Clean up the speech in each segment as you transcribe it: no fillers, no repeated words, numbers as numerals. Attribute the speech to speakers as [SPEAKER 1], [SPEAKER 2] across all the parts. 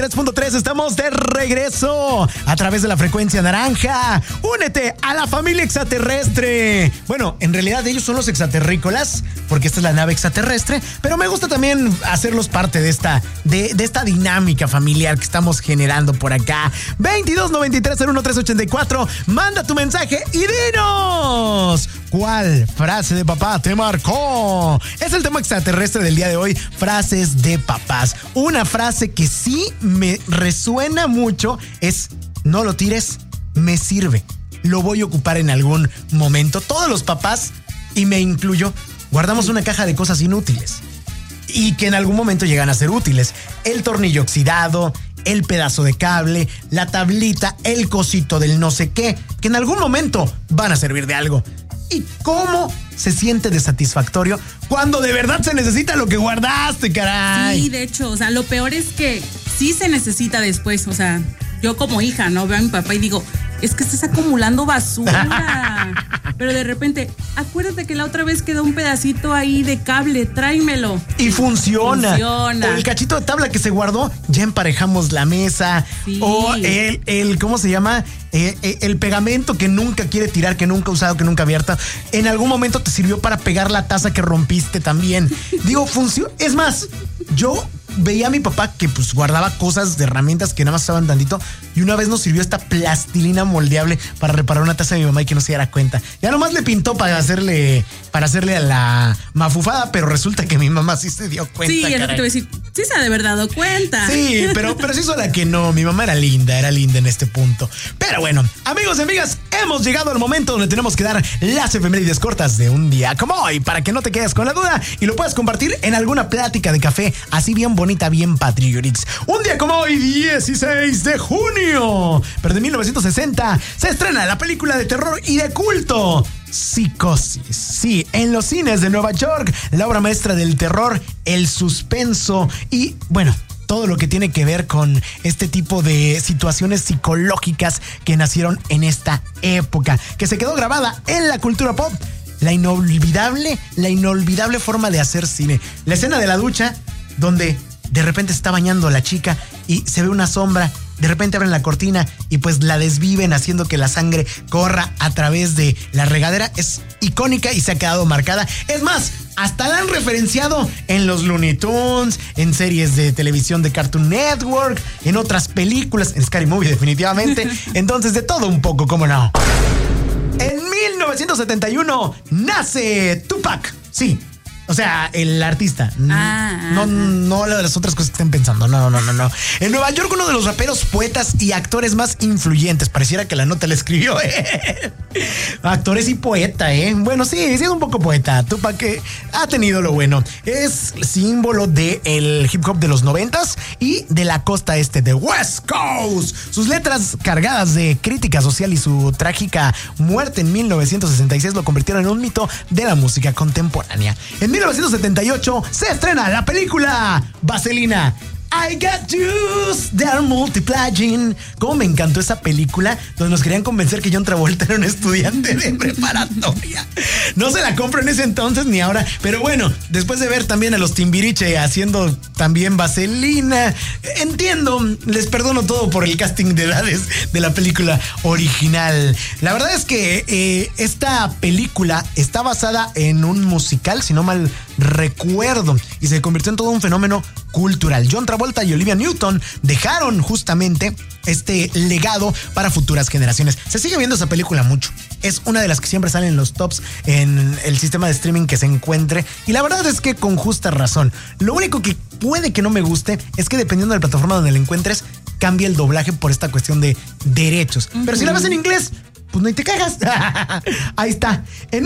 [SPEAKER 1] 3.3, estamos de regreso a través de la frecuencia naranja. Únete a la familia extraterrestre. Bueno, en realidad ellos son los extraterrícolas, porque esta es la nave extraterrestre, pero me gusta también hacerlos parte de esta dinámica familiar que estamos generando por acá. 2293-01384, manda tu mensaje y dinos ¿cuál frase de papá te marcó? Es el tema extraterrestre del día de hoy, frases de papás. Una frase que sí me resuena mucho es: no lo tires, me sirve, lo voy a ocupar en algún momento. Todos los papás, y me incluyo, guardamos una caja de cosas inútiles y que en algún momento llegan a ser útiles. El tornillo oxidado, el pedazo de cable, la tablita, el cosito del no sé qué, que en algún momento van a servir de algo. ¿Y cómo se siente de satisfactorio cuando de verdad se necesita lo que guardaste, caray?
[SPEAKER 2] Sí, de hecho, o sea, lo peor es que sí se necesita después. O sea, yo como hija, ¿no? Veo a mi papá y digo, es que estás acumulando basura. Pero de repente, acuérdate que la otra vez quedó un pedacito ahí de cable, tráemelo.
[SPEAKER 1] Y funciona. O el cachito de tabla que se guardó, ya emparejamos la mesa. Sí. O el ¿cómo se llama? El pegamento que nunca quiere tirar, que nunca ha usado, que nunca abierta. En algún momento te sirvió para pegar la taza que rompiste también. Digo, funciona. Es más, yo veía a mi papá que pues guardaba cosas de herramientas que nada más usaban tantito, y una vez nos sirvió esta plastilina moldeable para reparar una taza de mi mamá y que no se diera cuenta. Ya nomás le pintó para hacerle a la mafufada, pero resulta que mi mamá sí se dio cuenta.
[SPEAKER 2] Sí, es lo que te voy a decir. Sí se ha de verdad dado cuenta.
[SPEAKER 1] Sí, pero sí hizo la que no. Mi mamá era linda en este punto. Pero bueno, amigos y amigas, hemos llegado al momento donde tenemos que dar las efemérides cortas de un día como hoy, para que no te quedes con la duda y lo puedas compartir en alguna plática de café, así bien bonita, bien patriotix. Un día como hoy, 16 de junio, pero de 1960, se estrena la película de terror y de culto Psicosis. Sí, en los cines de Nueva York, la obra maestra del terror, el suspenso y, bueno, todo lo que tiene que ver con este tipo de situaciones psicológicas que nacieron en esta época, que se quedó grabada en la cultura pop. La inolvidable forma de hacer cine. La escena de la ducha, donde de repente se está bañando la chica y se ve una sombra. De repente abren la cortina y pues la desviven haciendo que la sangre corra a través de la regadera. Es icónica y se ha quedado marcada. Es más, hasta la han referenciado en los Looney Tunes, en series de televisión de Cartoon Network, en otras películas, en Scary Movie definitivamente. Entonces, de todo un poco, ¿cómo no? En 1971 nace Tupac. Sí. O sea, el artista. No las otras cosas que estén pensando. No. En Nueva York, uno de los raperos, poetas y actores más influyentes. Pareciera que la nota la escribió, Actores y poeta, Bueno, sí es un poco poeta. Tupac ha tenido lo bueno. Es símbolo del hip hop de los 90s y de la costa este de West Coast. Sus letras cargadas de crítica social y su trágica muerte en 1966 lo convirtieron en un mito de la música contemporánea. En 1978 se estrena la película Vaselina. I got juice, they're multiplying. Cómo me encantó esa película, donde nos querían convencer que John Travolta era un estudiante de preparatoria. No se la compro en ese entonces ni ahora, pero bueno, después de ver también a los Timbiriche haciendo también Vaselina, entiendo, les perdono todo por el casting de edades de la película original. La verdad es que esta película está basada en un musical, si no mal recuerdo, y se convirtió en todo un fenómeno cultural. John Travolta y Olivia Newton dejaron justamente este legado para futuras generaciones. Se sigue viendo esa película mucho. Es una de las que siempre salen en los tops en el sistema de streaming que se encuentre, y la verdad es que con justa razón. Lo único que puede que no me guste es que dependiendo de la plataforma donde la encuentres, cambia el doblaje por esta cuestión de derechos. Pero si la ves en inglés, pues no te cagas. Ahí está. En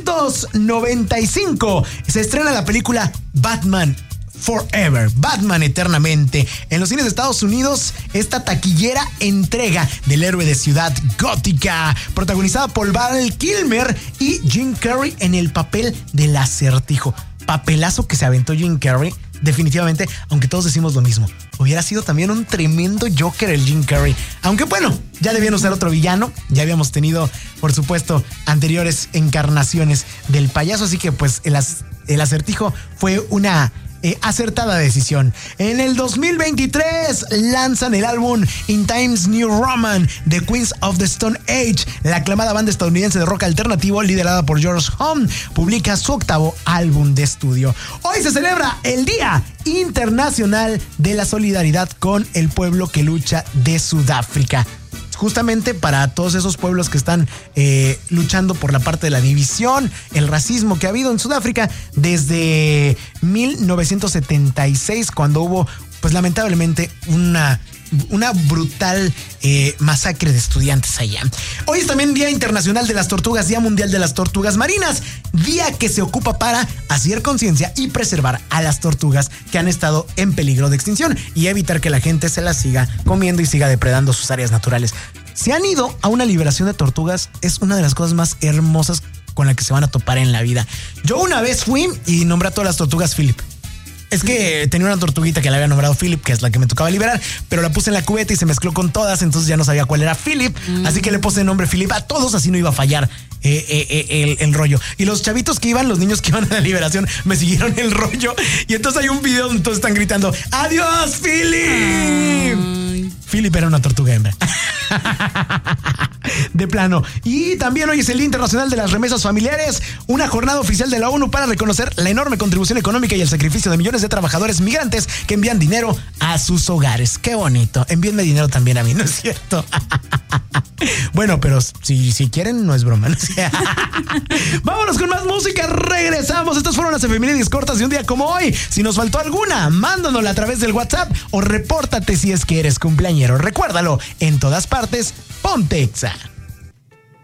[SPEAKER 1] 1995 se estrena la película Batman Forever, Batman eternamente. En los cines de Estados Unidos, esta taquillera entrega del héroe de Ciudad Gótica, protagonizada por Val Kilmer y Jim Carrey en el papel del Acertijo. Papelazo que se aventó Jim Carrey, definitivamente, aunque todos decimos lo mismo. Hubiera sido también un tremendo Joker el Jim Carrey. Aunque bueno, ya debían usar otro villano. Ya habíamos tenido, por supuesto, anteriores encarnaciones del payaso. Así que pues el Acertijo fue una acertada decisión. En el 2023 lanzan el álbum In Times New Roman, The Queens of the Stone Age. La aclamada banda estadounidense de rock alternativo, liderada por George Home, publica su 8º álbum de estudio. Hoy se celebra el Día Internacional de la Solidaridad con el pueblo que lucha de Sudáfrica. Justamente para todos esos pueblos que están luchando por la parte de la división, el racismo que ha habido en Sudáfrica desde 1976, cuando hubo, pues lamentablemente, una brutal masacre de estudiantes allá. Hoy es también Día Internacional de las Tortugas, Día Mundial de las Tortugas Marinas, día que se ocupa para hacer conciencia y preservar a las tortugas que han estado en peligro de extinción y evitar que la gente se las siga comiendo y siga depredando sus áreas naturales. Si han ido a una liberación de tortugas, es una de las cosas más hermosas con la que se van a topar en la vida. Yo una vez fui y nombré a todas las tortugas Philip. Es que tenía una tortuguita que le había nombrado Philip, que es la que me tocaba liberar, pero la puse en la cubeta y se mezcló con todas, entonces ya no sabía cuál era Philip, así que le puse el nombre Philip a todos, así no iba a fallar el rollo. Y los chavitos que iban, los niños que iban a la liberación, me siguieron el rollo, y entonces hay un video donde todos están gritando ¡Adiós, Philip! Philip era una tortuga hembra. De plano. Y también hoy es el Día Internacional de las Remesas Familiares, una jornada oficial de la ONU para reconocer la enorme contribución económica y el sacrificio de millones de trabajadores migrantes que envían dinero a sus hogares. Qué bonito. Envíenme dinero también a mí, ¿no es cierto? Bueno, pero si quieren, no es broma, ¿no? Vámonos con más música. Regresamos. Estas fueron las efemérides cortas de un día como hoy. Si nos faltó alguna, mándanosla a través del WhatsApp o repórtate si es que eres cumpleañero. Recuérdalo, en todas partes, ponte Exa.